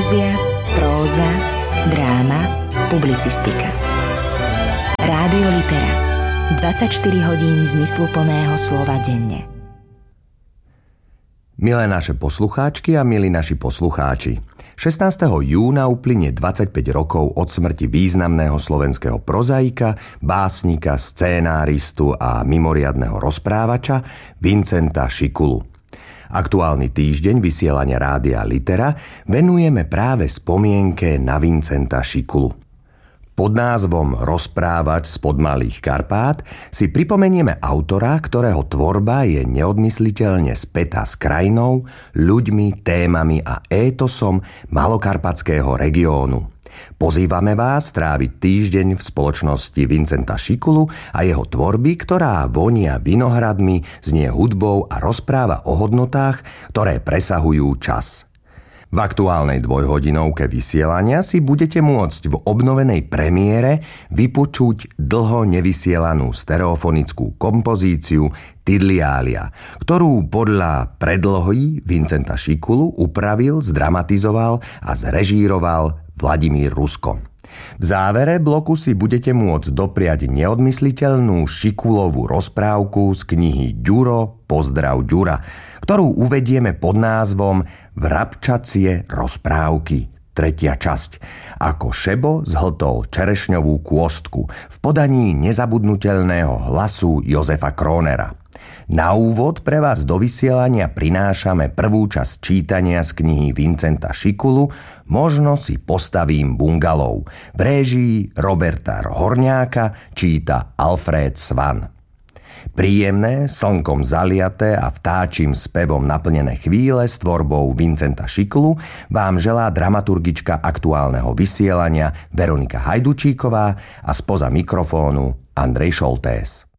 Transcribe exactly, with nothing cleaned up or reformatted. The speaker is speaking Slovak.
Poézia, próza, dráma, publicistika. Rádio Litera. dvadsaťštyri hodín zmysluplného slova denne. Milé naše poslucháčky a milí naši poslucháči, šestnásteho júna uplynie dvadsaťpäť rokov od smrti významného slovenského prozaika, básnika, scénáristu a mimoriadneho rozprávača Vincenta Šikulu. Aktuálny týždeň vysielania Rádia Litera venujeme práve spomienke na Vincenta Šikulu. Pod názvom Rozprávač spod Malých Karpát si pripomenieme autora, ktorého tvorba je neodmysliteľne spätá s krajinou, ľuďmi, témami a étosom malokarpatského regiónu. Pozývame vás stráviť týždeň v spoločnosti Vincenta Šikulu a jeho tvorby, ktorá vonia vinohradmi, znie hudbou a rozpráva o hodnotách, ktoré presahujú čas. V aktuálnej dvojhodinovke vysielania si budete môcť v obnovenej premiére vypočuť dlho nevysielanú stereofonickú kompozíciu Tidliália, ktorú podľa predlohy Vincenta Šikulu upravil, zdramatizoval a zrežíroval Vladimír Rusko. V závere bloku si budete môcť dopriať neodmysliteľnú Šikulovú rozprávku z knihy Ďuro, pozdrav Ďura, ktorú uvedieme pod názvom Vrabčacie rozprávky, tretia časť. Ako Šebo zhltol čerešňovú kôstku v podaní nezabudnutelného hlasu Jozefa Krónera. Na úvod pre vás do vysielania prinášame prvú časť čítania z knihy Vincenta Šikulu Možno si postavím bungalov. V réžii Roberta Horňáka číta Alfred Svan. Príjemné, slnkom zaliaté a vtáčim spevom naplnené chvíle s tvorbou Vincenta Šikulu vám želá dramaturgička aktuálneho vysielania Veronika Hajdučíková a spoza mikrofónu Andrej Šoltés.